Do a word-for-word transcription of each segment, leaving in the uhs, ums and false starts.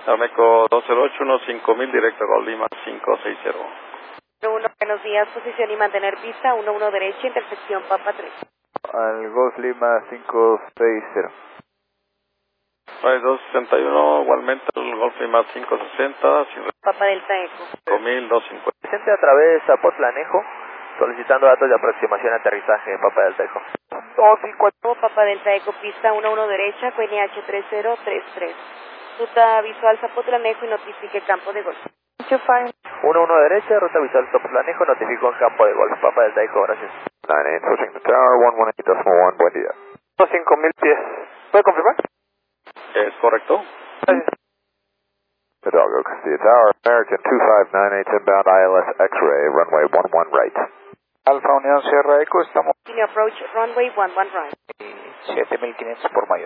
Ameco dos cero ocho uno cinco mil directo a Golf Lima cinco seis cero. uno, buenos días, posición y mantener pista, uno uno derecha, intersección Papa tres. Al Golf Lima cinco seis cero. dos sesenta y uno, igualmente el Golf Lima cinco sesenta, sin Papa Delta Eco. cinco mil doscientos cincuenta. Presente a través de Zapotlanejo, solicitando datos de aproximación y aterrizaje, Papa del Tejo. dos cincuenta. Papa Delta Eco, pista uno uno derecha, Q N H tres cero tres tres. Ruta visual Zapotlanejo y notifique campo de golf. uno uno derecha, ruta visual Zapotlanejo, notifico en campo de golf, Papa del Tejo, gracias. nueve ocho, switching the tower, uno dieciocho decimal uno, buen día. cinco mil pies. ¿Puede confirmar? ¿Es correcto? The Doggo, Castillo Tower, American two five nine eight inbound I L S X-ray, runway one one right. Alfa Unión Sierra Eco, estamos Continue approach, runway one one right. siete mil quinientos por mayor.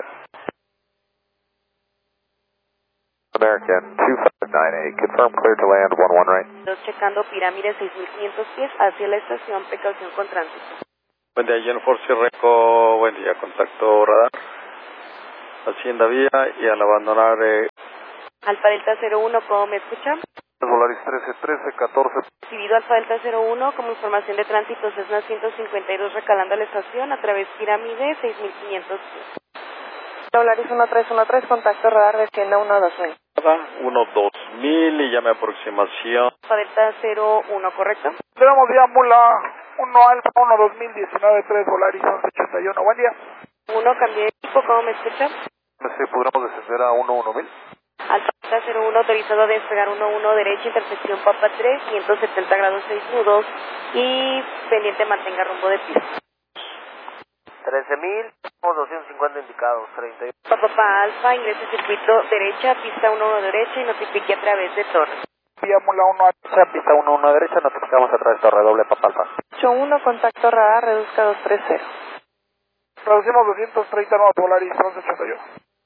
American two five nine eight, confirm clear to land one one right. Dos checando pirámide seis mil quinientos pies hacia la estación, precaución con tránsito. Buen día, Jennifer Sierra Eco, buen día, contacto radar. Hacienda Vía y al abandonar eh, Alfa Delta cero uno, ¿cómo me escucha? Volaris trece trece catorce. Recibido Alfa Delta cero uno como información de tránsito Cessna ciento cincuenta y dos recalando a la estación a través pirámide seis mil quinientos pies. Volaris uno tres uno tres, contacto radar de Hacienda uno dos mil. uno dos mil y llame aproximación. Alfa Delta cero uno, ¿correcto? Tenemos ya mula uno Alfa uno dos mil diecinueve tres Volaris once ochenta y uno. Buen día. uno, cambié de equipo, ¿cómo me escucha? Sí, podremos descender a uno uno mil. Alfa Delta cero uno, autorizado a despegar uno uno derecha, intersección Papa tres, ciento setenta grados seis nudos y pendiente mantenga rumbo de pista. trece mil, doscientos cincuenta indicados, treinta y uno. Papa Alfa, ingrese circuito derecha, pista uno uno derecha y notifique a través de torre. Vía mula uno Alfa. Pista uno uno derecha, notificamos a través de torre doble, Papa Alfa. ocho uno, contacto radar, reduzca dos tres cero. Reducimos doscientos treinta nuevos Volaris once ochenta y uno.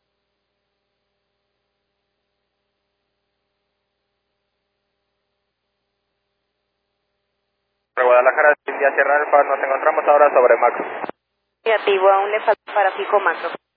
Guadalajara, India Sierra Alfa, nos encontramos ahora sobre Macro. Negativo, aún le falta para fijo macro.